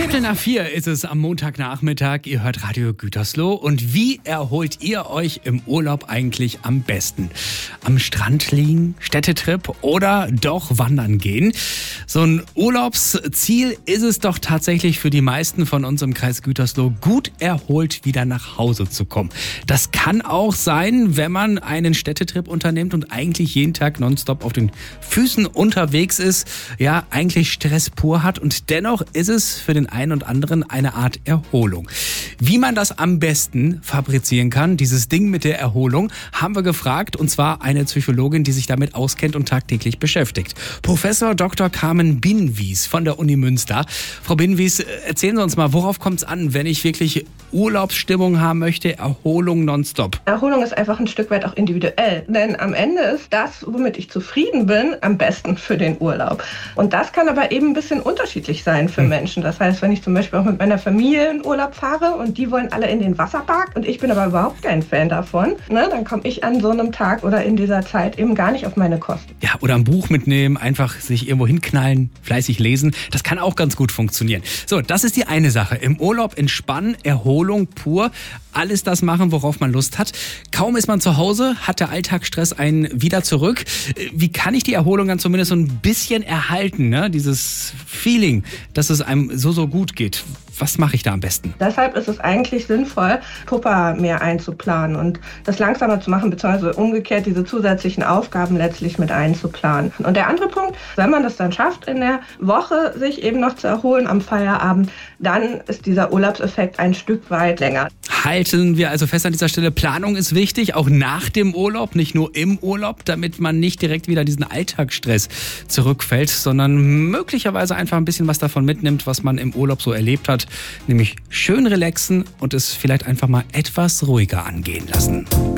3:15 ist es am Montagnachmittag. Ihr hört Radio Gütersloh. Und wie erholt ihr euch im Urlaub eigentlich am besten? Am Strand liegen, Städtetrip oder doch wandern gehen? So ein Urlaubsziel ist es doch tatsächlich für die meisten von uns im Kreis Gütersloh, gut erholt wieder nach Hause zu kommen. Das kann auch sein, wenn man einen Städtetrip unternimmt und eigentlich jeden Tag nonstop auf den Füßen unterwegs ist, ja, eigentlich Stress pur hat, und dennoch ist es für den einen und anderen eine Art Erholung. Wie man das am besten fabrizieren kann, dieses Ding mit der Erholung, haben wir gefragt, und zwar eine Psychologin, die sich damit auskennt und tagtäglich beschäftigt. Professor Dr. Carmen Binwies von der Uni Münster. Frau Binwies, erzählen Sie uns mal, worauf kommt es an, wenn ich wirklich Urlaubsstimmung haben möchte, Erholung nonstop? Erholung ist einfach ein Stück weit auch individuell, denn am Ende ist das, womit ich zufrieden bin, am besten für den Urlaub. Und das kann aber eben ein bisschen unterschiedlich sein für Menschen. Das heißt, wenn ich zum Beispiel auch mit meiner Familie in Urlaub fahre und die wollen alle in den Wasserpark und ich bin aber überhaupt kein Fan davon, dann komme ich an so einem Tag oder in dieser Zeit eben gar nicht auf meine Kosten. Ja, oder ein Buch mitnehmen, einfach sich irgendwo hinknallen, fleißig lesen. Das kann auch ganz gut funktionieren. So, das ist die eine Sache. Im Urlaub entspannen, Erholung pur, alles das machen, worauf man Lust hat. Kaum ist man zu Hause, hat der Alltagsstress einen wieder zurück. Wie kann ich die Erholung dann zumindest so ein bisschen erhalten, ne? Dieses Feeling, dass es einem so gut geht. Was mache ich da am besten? Deshalb ist es eigentlich sinnvoll, Puffer mehr einzuplanen und das langsamer zu machen, beziehungsweise umgekehrt diese zusätzlichen Aufgaben letztlich mit einzuplanen. Und der andere Punkt, wenn man das dann schafft, in der Woche sich eben noch zu erholen am Feierabend, dann ist dieser Urlaubseffekt ein Stück weit länger. Halten wir also fest an dieser Stelle, Planung ist wichtig, auch nach dem Urlaub, nicht nur im Urlaub, damit man nicht direkt wieder diesen Alltagsstress zurückfällt, sondern möglicherweise einfach ein bisschen was davon mitnimmt, was man im Urlaub so erlebt hat, nämlich schön relaxen und es vielleicht einfach mal etwas ruhiger angehen lassen.